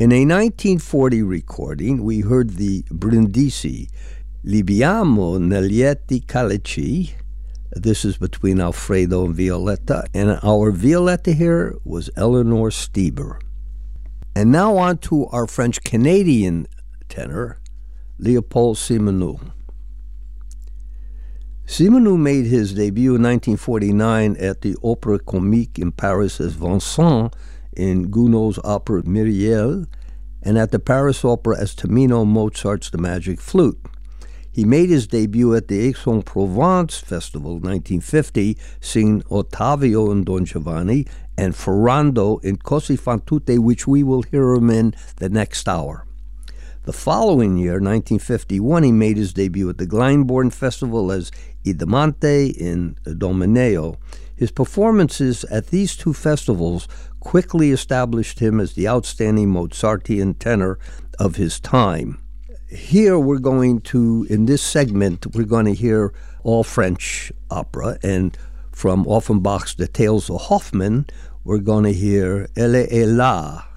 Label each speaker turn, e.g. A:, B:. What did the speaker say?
A: In a 1940 recording, we heard the Brindisi, Libiamo Neglietti Calici. This is between Alfredo and Violetta, and our Violetta here was Eleanor Stieber. And now on to our French-Canadian tenor, Leopold Simoneau. Simoneau made his debut in 1949 at the Opéra Comique in Paris as Vincent in Gounod's opera Myriel, and at the Paris Opera as Tamino Mozart's The Magic Flute. He made his debut at the Aix-en-Provence Festival in 1950, singing Ottavio in Don Giovanni and Ferrando in Così fan tutte, which we will hear him in the next hour. The following year, 1951, he made his debut at the Glyndebourne Festival as Idamante in Domeneo. His performances at these two festivals quickly established him as the outstanding Mozartian tenor of his time. Here we're going to, in this segment, we're going to hear all French opera, and from Offenbach's The Tales of Hoffmann, we're going to hear Elle est là.